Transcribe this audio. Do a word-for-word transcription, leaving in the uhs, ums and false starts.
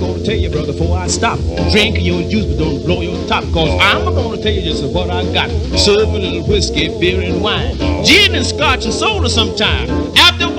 gonna tell you, brother, before I stop. Drink your juice, but don't blow your top, cause I'm gonna tell you just what I got. Serve a little whiskey, beer, and wine. Gin and scotch and soda sometime. After